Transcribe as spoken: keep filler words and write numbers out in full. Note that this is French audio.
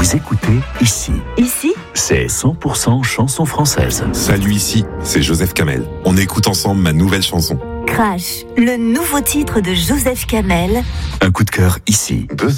Vous écoutez Ici. Ici, C'est cent pour cent chanson française. Salut, ici, c'est Joseph Kamel. On écoute ensemble ma nouvelle chanson. Crash, le nouveau titre de Joseph Kamel. Un coup de cœur ici.